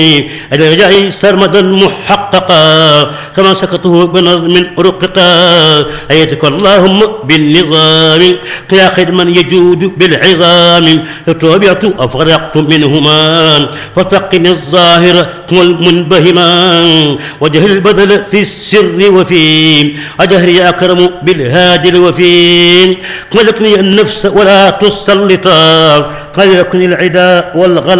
الرجاء سرمدا محققا كما سكته بنظم رققا أيتك اللهم بالنظام يا خير من يجود بالعظام تابعت أفرقت منهما فتقني الظاهر والمنبهما وجه البذل في السر وفي أجهر يا أكرم بالهادي الوفي ملكني النفس ولا تسلطا خيركني العداء والغلا